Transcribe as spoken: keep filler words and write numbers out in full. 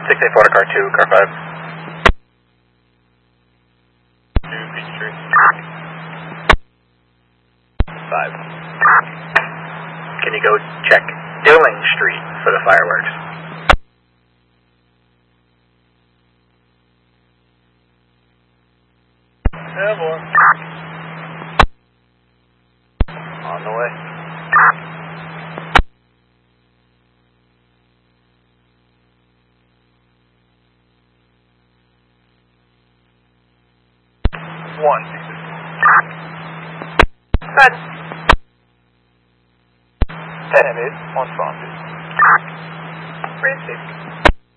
six eight four to car two, car five. Two, Peachtree. Five. Can you go check Dilling Street for the fireworks? Yeah, boy. On the way. One. Good. Ten is one from. Racing.